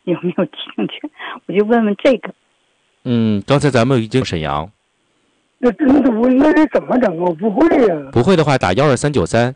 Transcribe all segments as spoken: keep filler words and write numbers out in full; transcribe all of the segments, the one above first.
有没有听见？我就问问这个。 嗯，刚才咱们已经沈阳。 那那我那是怎么整啊？我不会呀、啊。 不会的话，打幺二三九三。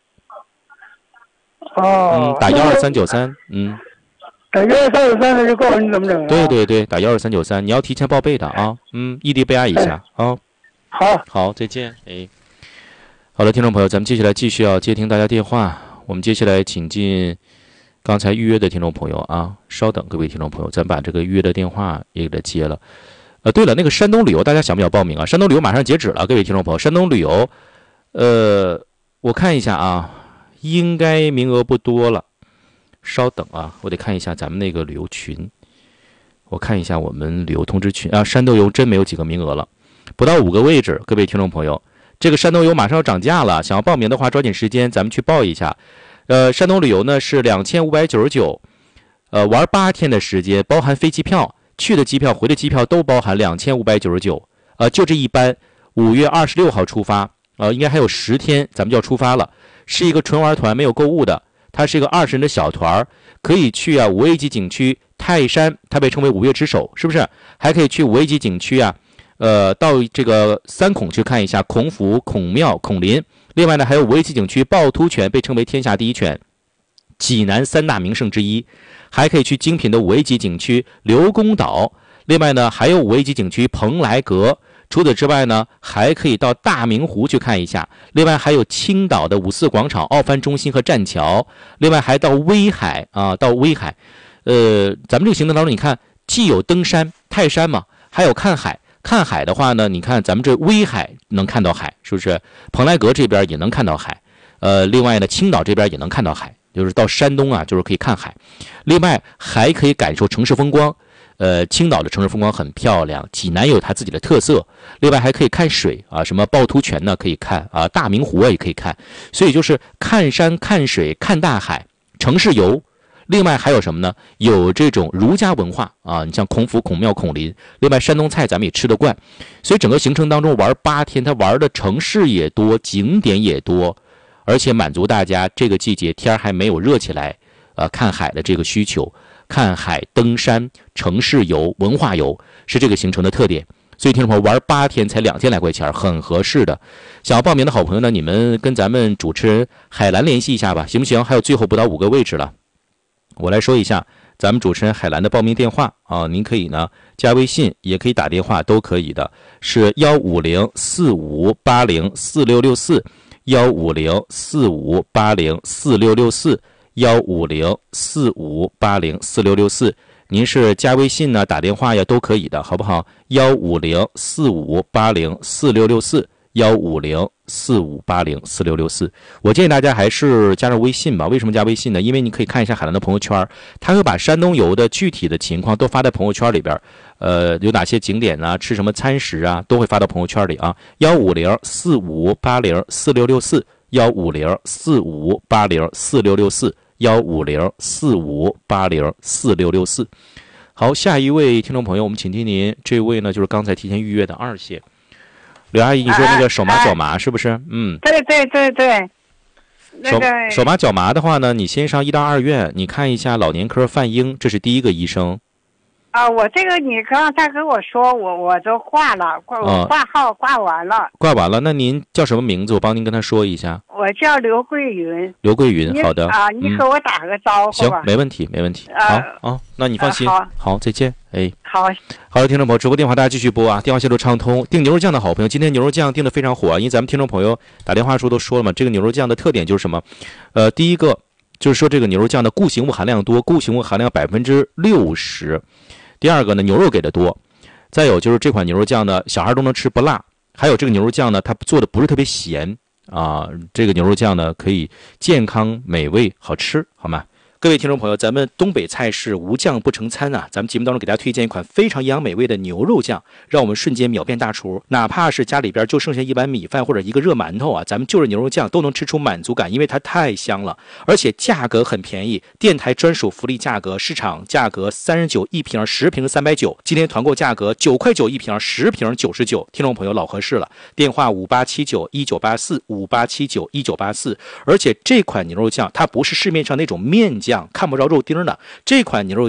哦。 嗯，打幺二三九三。嗯。 打幺二三九三，他就告诉你怎么整、啊。 对对对，打幺二三九三，你要提前报备的啊。嗯，异地备案一下、哎、啊。 好。 好，再见。哎。好的，听众朋友，咱们接下来继续要接听大家电话。我们接下来请进刚才预约的听众朋友啊，稍等，各位听众朋友，咱把这个预约的电话也给他接了。呃，对了，那个山东旅游大家想不想报名啊？山东旅游马上截止了，各位听众朋友，山东旅游，呃，我看一下啊，应该名额不多了，稍等啊，我得看一下咱们那个旅游群，我看一下我们旅游通知群啊，山东游真没有几个名额了，不到五个位置，各位听众朋友。这个山东游马上要涨价了，想要报名的话，抓紧时间，咱们去报一下。呃，山东旅游呢是两千五百九十九，呃，玩八天的时间，包含飞机票，去的机票、回的机票都包含两千五百九十九。呃，就这一班，五月二十六号出发，呃，应该还有十天，咱们就要出发了。是一个纯玩团，没有购物的，它是一个二十人的小团，可以去啊五 A 级景区泰山，它被称为五岳之首，是不是？还可以去五 A 级景区啊。呃，到这个三孔去看一下孔府、孔庙、孔林。另外呢，还有五 A 级景区趵突泉，被称为天下第一泉，济南三大名胜之一。还可以去精品的五 A 级景区刘公岛。另外呢，还有五 A 级景区蓬莱阁。除此之外呢，还可以到大明湖去看一下。另外还有青岛的五四广场、奥帆中心和栈桥。另外还到威海啊，到威海。呃，咱们这个行程当中，你看既有登山泰山嘛，还有看海。看海的话呢，你看咱们这威海能看到海，是不是？蓬莱阁这边也能看到海，呃，另外呢，青岛这边也能看到海，就是到山东啊，就是可以看海。另外还可以感受城市风光，呃，青岛的城市风光很漂亮，济南有它自己的特色。另外还可以看水啊，什么趵突泉呢可以看啊，大明湖也可以看。所以就是看山、看水、看大海，城市游。另外还有什么呢？有这种儒家文化啊，你像孔府、孔庙、孔林。另外山东菜咱们也吃得惯，所以整个行程当中玩八天，它玩的城市也多，景点也多，而且满足大家这个季节天还没有热起来，呃，看海的这个需求，看海、登山、城市游、文化游是这个行程的特点。所以听众朋友，玩八天才两千来块钱，很合适的。想要报名的好朋友呢，你们跟咱们主持人海兰联系一下吧，行不行？还有最后不到五个位置了。我来说一下咱们主持人海兰的报名电话啊，您可以呢加微信，也可以打电话，都可以的，是幺五零四五八零四六六四，幺五零四五八零四六六四，幺五零四五八零四六六四。您是加微信呢，打电话呀，都可以的，好不好？幺五零四五八零四六六四。幺五零四五八零四六六四，我建议大家还是加上微信吧。为什么加微信呢？因为你可以看一下海兰的朋友圈，他会把山东游的具体的情况都发在朋友圈里边。呃，有哪些景点啊，吃什么餐食啊，都会发到朋友圈里啊。幺五零四五八零四六六四，幺五零四五八零四六六四，幺五零四五八零四六六四。好，下一位听众朋友，我们请听您，这位呢就是刚才提前预约的二线。刘阿姨，你说那个手麻脚麻是不是？嗯， 对对对对。那个手手麻脚麻的话呢，你先上一大二院，你看一下老年科范英，这是第一个医生。 啊，我这个你刚才跟我说，我我都挂了，挂我挂号挂完了。 挂完了，那您叫什么名字？我帮您跟他说一下。 我叫刘桂云。 刘桂云，好的。 啊，你给我打个招呼吧。 行，没问题，没问题。好啊、哦，那你放心。 好， 好，再见。哎， 好。 好的，听众朋友，直播电话大家继续拨啊，电话线路畅通。订牛肉酱的好朋友，今天牛肉酱订的非常火啊，因为咱们听众朋友打电话的时候都说了嘛，这个牛肉酱的特点就是什么？呃，第一个就是说这个牛肉酱的固形物含量多，固形物含量百分之六十。第二个呢，牛肉给的多，再有就是这款牛肉酱呢，小孩都能吃，不辣。还有这个牛肉酱呢，它做的不是特别咸啊，这个牛肉酱呢可以健康美味好吃，好吗？各位听众朋友，咱们东北菜是无酱不成餐啊！咱们节目当中给大家推荐一款非常营养美味的牛肉酱，让我们瞬间秒变大厨。哪怕是家里边就剩下一碗米饭或者一个热馒头啊，咱们就着牛肉酱都能吃出满足感，因为它太香了，而且价格很便宜，电台专属福利价格，市场价格三十九一瓶，十瓶三百九，今天团购价格九块九一瓶，十瓶九十九，听众朋友老合适了。电话五八七九一九八四五八七九一九八四，而且这款牛肉酱它不是市面上那种面酱。看不着肉丁的这款牛肉